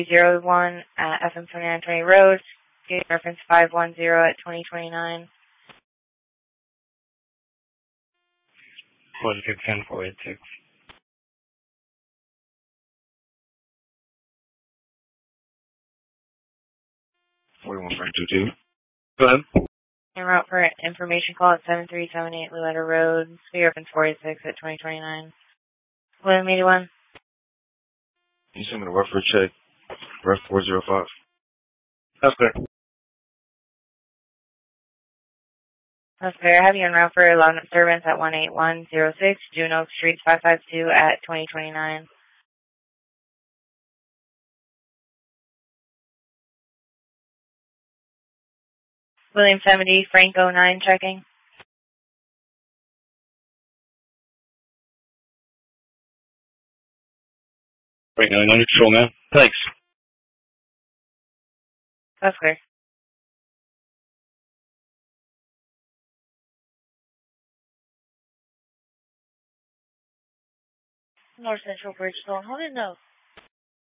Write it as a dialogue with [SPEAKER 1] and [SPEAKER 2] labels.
[SPEAKER 1] 01 at FM 2920 Road, gate reference 510 at 2029.
[SPEAKER 2] What is it, 10486? 41.22. Go ahead.
[SPEAKER 1] En route for information call at 7378 Luletta Road, gate reference 486 at 2029. William 81.
[SPEAKER 3] You send me the reference check. Ref 405.
[SPEAKER 2] That's clear.
[SPEAKER 1] That's fair. I have you en route for loud disturbance at 18106 June Oak Street 552 at 2029. William 70, Frank 09 checking.
[SPEAKER 2] Right now, under control, man. Thanks.
[SPEAKER 1] That's clear. North Central Bridgestone. Hold it, no.